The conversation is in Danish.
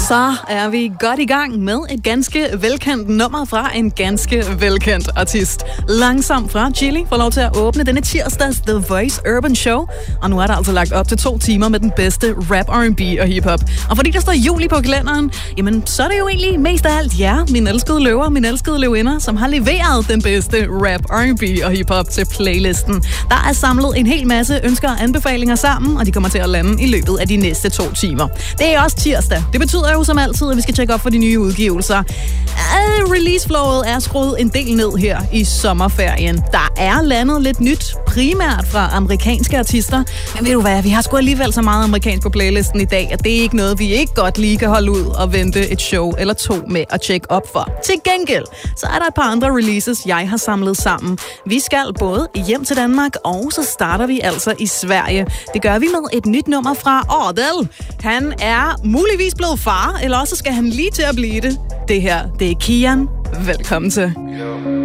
Så er vi godt i gang med et ganske velkendt nummer fra en ganske velkendt artist. Langsomt fra Chili får lov til at åbne denne tirsdags The Voice Urban Show. Og nu er der altså lagt op til 2 timer med den bedste rap, R&B og hiphop. Og fordi der står juli på kalenderen, jamen så er det jo egentlig mest af alt jer, mine elskede løver, mine elskede løvinder, som har leveret den bedste rap, R&B og hiphop til playlisten. Der er samlet en hel masse ønsker og anbefalinger sammen, og de kommer til at lande i løbet af de næste 2 timer. Det er også tirsdag. Det betyder jo som altid, at vi skal tjekke op for de nye udgivelser. Releaseflowet er skruet en del ned her i sommerferien. Der er landet lidt nyt, primært fra amerikanske artister. Men ved du hvad, vi har sgu alligevel så meget amerikansk på playlisten i dag, at det er ikke noget, vi ikke godt lige kan holde ud og vente et show eller 2 med at tjekke op for. Til gengæld, så er der et par andre releases, jeg har samlet sammen. Vi skal både hjem til Danmark, og så starter vi altså i Sverige. Det gør vi med et nyt nummer fra Adele. Han er muligvis blevet far, eller også skal han lige til at blive det. Det her, det er Kian. Velkommen til.